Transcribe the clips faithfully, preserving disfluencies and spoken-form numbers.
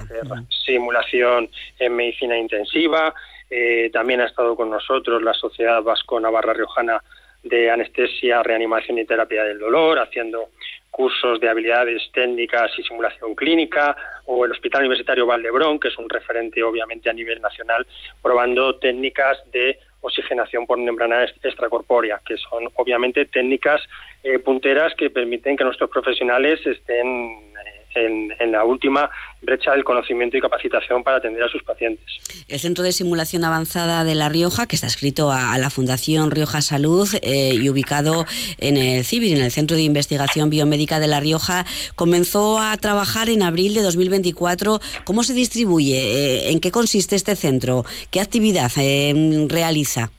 hacer simulación en medicina intensiva. Eh, también ha estado con nosotros la Sociedad Vasco-Navarra Riojana de Anestesia, Reanimación y Terapia del Dolor, haciendo cursos de habilidades técnicas y simulación clínica, o el Hospital Universitario Valdebrón, que es un referente obviamente a nivel nacional, probando técnicas de oxigenación por membrana extracorpórea, que son obviamente técnicas eh, punteras que permiten que nuestros profesionales estén En, en la última brecha del conocimiento y capacitación para atender a sus pacientes. El Centro de Simulación Avanzada de La Rioja, que está adscrito a, a la Fundación Rioja Salud eh, y ubicado en el CIBIR, en el Centro de Investigación Biomédica de La Rioja, comenzó a trabajar en abril de dos mil veinticuatro. ¿Cómo se distribuye? Eh, ¿En qué consiste este centro? ¿Qué actividad eh, realiza?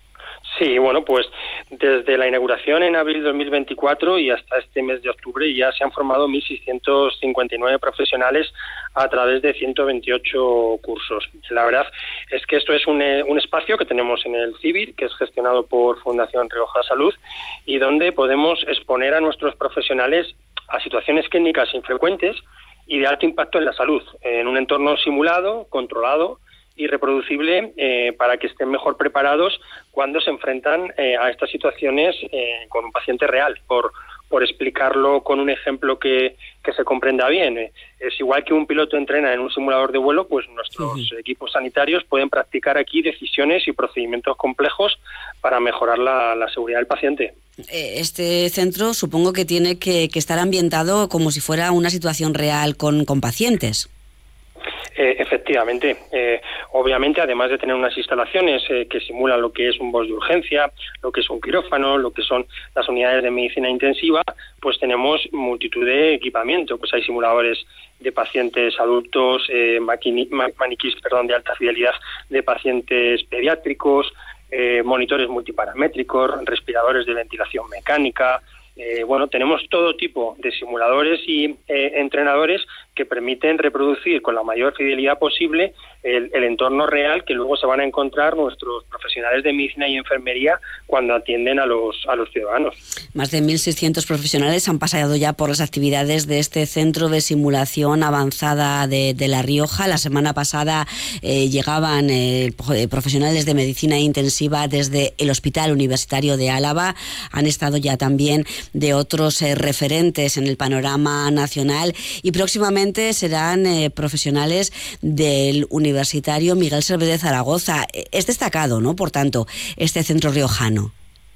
Sí, bueno, pues desde la inauguración en abril de dos mil veinticuatro y hasta este mes de octubre ya se han formado mil seiscientos cincuenta y nueve profesionales a través de ciento veintiocho cursos. La verdad es que esto es un, un espacio que tenemos en el CIBIR, que es gestionado por Fundación Rioja Salud, y donde podemos exponer a nuestros profesionales a situaciones clínicas infrecuentes y de alto impacto en la salud, en un entorno simulado, controlado y reproducible, eh, para que estén mejor preparados cuando se enfrentan eh, a estas situaciones eh, con un paciente real, por, por explicarlo con un ejemplo que, que se comprenda bien. Eh, es igual que un piloto entrena en un simulador de vuelo, pues nuestros sí. equipos sanitarios pueden practicar aquí decisiones y procedimientos complejos para mejorar la, la seguridad del paciente. Este centro supongo que tiene que, que estar ambientado como si fuera una situación real con, con pacientes. Eh, efectivamente, eh, obviamente, además de tener unas instalaciones eh, que simulan lo que es un box de urgencia, lo que es un quirófano, lo que son las unidades de medicina intensiva, pues tenemos multitud de equipamiento. Pues hay simuladores de pacientes adultos, eh, maquini, maniquís, perdón, de alta fidelidad de pacientes pediátricos, eh, monitores multiparamétricos, respiradores de ventilación mecánica. Eh, bueno, tenemos todo tipo de simuladores y eh, entrenadores que permiten reproducir con la mayor fidelidad posible el, el entorno real que luego se van a encontrar nuestros profesionales de medicina y enfermería cuando atienden a los a los ciudadanos. Más de mil seiscientos profesionales han pasado ya por las actividades de este Centro de Simulación Avanzada de, de La Rioja. La semana pasada eh, llegaban eh, profesionales de medicina intensiva desde el Hospital Universitario de Álava. Han estado ya también de otros eh, referentes en el panorama nacional, y próximamente serán eh, profesionales del Universitario Miguel Servet de Zaragoza. Es destacado, ¿no?, por tanto, este centro riojano.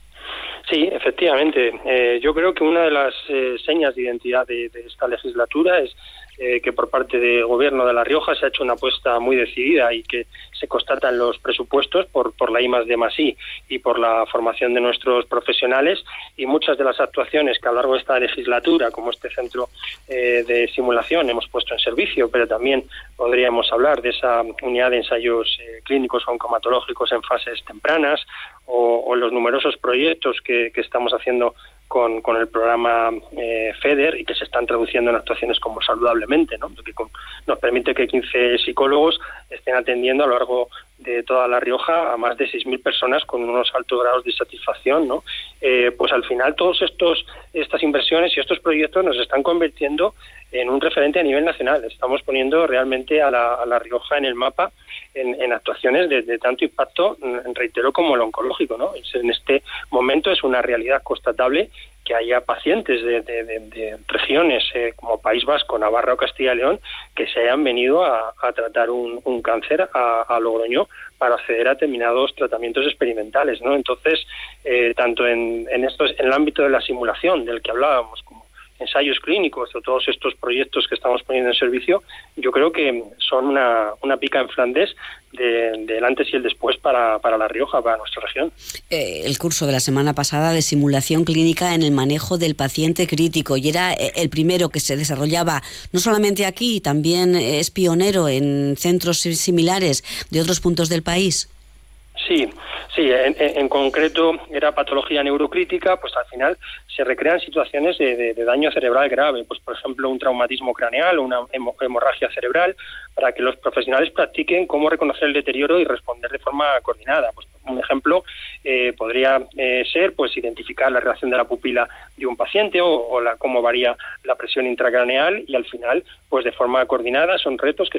Sí, efectivamente. Eh, yo creo que una de las eh, señas de identidad de, de esta legislatura es eh, que por parte del Gobierno de La Rioja se ha hecho una apuesta muy decidida y que se constata en los presupuestos por, por la I más D más I y por la formación de nuestros profesionales, y muchas de las actuaciones que a lo largo de esta legislatura, como este centro eh, de simulación, hemos puesto en servicio, pero también podríamos hablar de esa unidad de ensayos eh, clínicos oncomatológicos en fases tempranas, o, o los numerosos proyectos que, que estamos haciendo con, con el programa eh, FEDER y que se están traduciendo en actuaciones como Saludablemente, ¿no?, que con, nos permite que quince psicólogos estén atendiendo a lo largo de toda La Rioja a más de seis mil personas con unos altos grados de satisfacción, ¿no? Eh, pues al final todos estos estas inversiones y estos proyectos nos están convirtiendo en un referente a nivel nacional. Estamos poniendo realmente a La, a la Rioja en el mapa en, en actuaciones de, de tanto impacto, reitero, como el oncológico, ¿no? En este momento es una realidad constatable que haya pacientes de, de, de, de regiones eh, como País Vasco, Navarra o Castilla y León que se hayan venido a, a tratar un, un cáncer a, a Logroño para acceder a determinados tratamientos experimentales, ¿no? Entonces, eh, tanto en, en, estos, en el ámbito de la simulación del que hablábamos, como ensayos clínicos o todos estos proyectos que estamos poniendo en servicio, yo creo que son una, una pica en Flandes de, del antes y el después para, para La Rioja, para nuestra región. Eh, el curso de la semana pasada de simulación clínica en el manejo del paciente crítico, y era el primero que se desarrollaba no solamente aquí, también es pionero en centros similares de otros puntos del país. Sí, sí, en, en concreto era patología neurocrítica, pues al final se recrean situaciones de, de, de daño cerebral grave, pues por ejemplo un traumatismo craneal o una hemorragia cerebral, para que los profesionales practiquen cómo reconocer el deterioro y responder de forma coordinada. Pues un ejemplo eh, podría eh, ser pues identificar la relación de la pupila de un paciente o, o la, cómo varía la presión intracraneal, y al final pues de forma coordinada son retos que